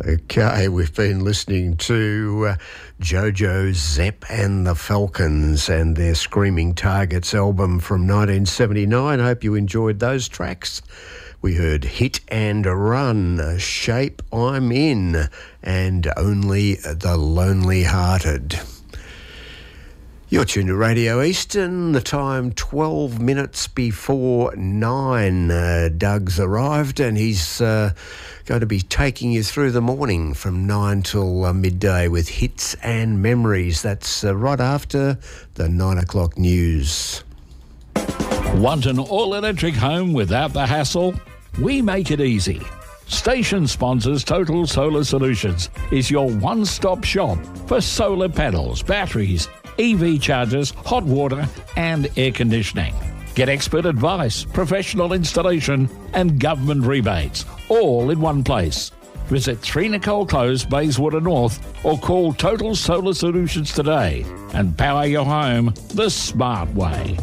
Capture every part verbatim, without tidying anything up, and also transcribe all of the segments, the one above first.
Okay, we've been listening to uh, Jojo Zepp and the Falcons and their Screaming Targets album from nineteen seventy-nine. Hope you enjoyed those tracks. We heard Hit and Run, Shape I'm In, and Only the Lonely Hearted. You're tuned to Radio Eastern, the time twelve minutes before nine. Uh, Doug's arrived and he's uh, going to be taking you through the morning from nine till uh, midday with hits and memories. That's uh, right after the nine o'clock news. Want an all-electric home without the hassle? We make it easy. Station sponsors Total Solar Solutions is your one-stop shop for solar panels, batteries, E V chargers, hot water and air conditioning. Get expert advice, professional installation and government rebates, all in one place. Visit three Nicole Close, Bayswater North or call Total Solar Solutions today and power your home the smart way.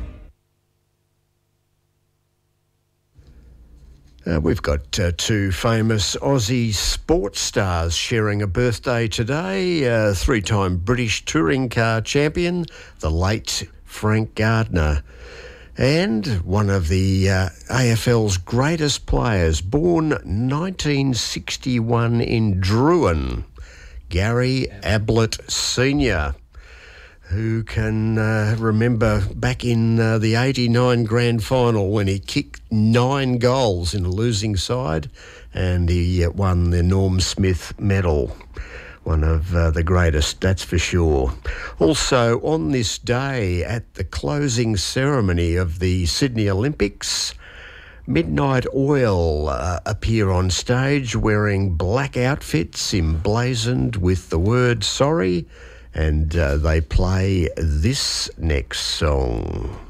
Uh, we've got uh, two famous Aussie sports stars sharing a birthday today. Uh, three-time British touring car champion, the late Frank Gardner, and one of the uh, A F L's greatest players, born nineteen sixty-one in Druin, Gary Ablett Senior Who can uh, remember back in uh, the eighty-nine grand final when he kicked nine goals in a losing side and he uh, won the Norm Smith medal. One of uh, the greatest, that's for sure. Also, on this day, at the closing ceremony of the Sydney Olympics, Midnight Oil uh, appear on stage wearing black outfits emblazoned with the word sorry, and uh, they play this next song.